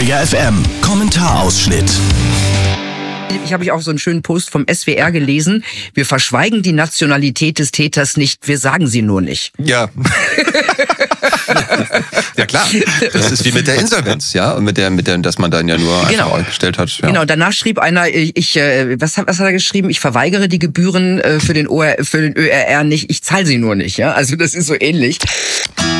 Area FM Kommentarausschnitt. Ich habe auch so einen schönen Post vom SWR gelesen. Wir verschweigen die Nationalität des Täters nicht, wir sagen sie nur nicht. Ja. Ja klar, das ist wie mit der Insolvenz, ja, und mit der, dass man dann ja nur einfach eingestellt hat. Ja. Genau, danach schrieb einer, was hat er geschrieben? Ich verweigere die Gebühren für den ÖRR nicht, ich zahle sie nur nicht, ja. Also das ist so ähnlich.